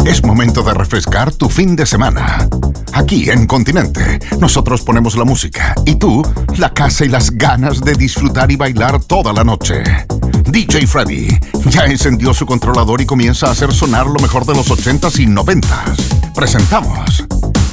Es momento de refrescar tu fin de semana. Aquí en Continente, nosotros ponemos la música y tú, la casa y las ganas de disfrutar y bailar toda la noche. DJ Freddy ya encendió su controlador y comienza a hacer sonar lo mejor de los 80s y 90s. Presentamos